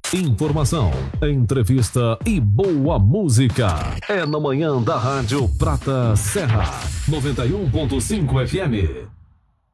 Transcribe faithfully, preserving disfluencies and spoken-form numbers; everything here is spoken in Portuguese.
Informação, entrevista e boa música. É na manhã da Rádio Prata Serra, noventa e um ponto cinco F M.